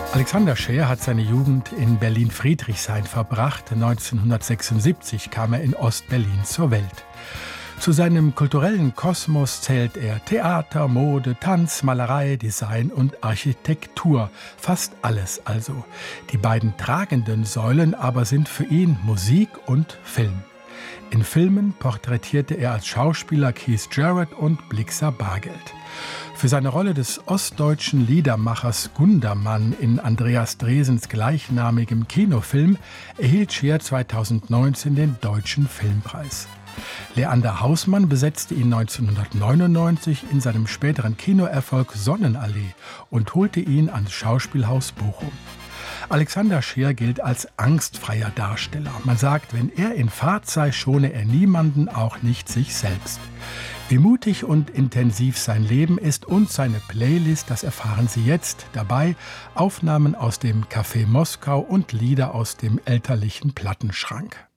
Alexander Scheer hat seine Jugend in Berlin-Friedrichshain verbracht. 1976 kam er in Ost-Berlin zur Welt. Zu seinem kulturellen Kosmos zählt er Theater, Mode, Tanz, Malerei, Design und Architektur. Fast alles also. Die beiden tragenden Säulen aber sind für ihn Musik und Film. In Filmen porträtierte er als Schauspieler Keith Jarrett und Blixa Bargeld. Für seine Rolle des ostdeutschen Liedermachers Gundermann in Andreas Dresens gleichnamigem Kinofilm erhielt Scheer 2019 den Deutschen Filmpreis. Leander Hausmann besetzte ihn 1999 in seinem späteren Kinoerfolg Sonnenallee und holte ihn ans Schauspielhaus Bochum. Alexander Scheer gilt als angstfreier Darsteller. Man sagt, wenn er in Fahrt sei, schone er niemanden, auch nicht sich selbst. Wie mutig und intensiv sein Leben ist und seine Playlist, das erfahren Sie jetzt. Dabei Aufnahmen aus dem Café Moskau und Lieder aus dem elterlichen Plattenschrank.